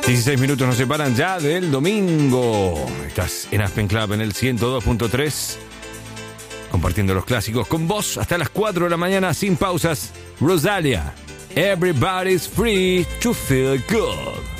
16 minutos nos separan ya del domingo. Estás en Aspen Club en el 102.3, compartiendo los clásicos con vos hasta las 4 de la mañana sin pausas. Rosalia, Everybody's Free to Feel Good.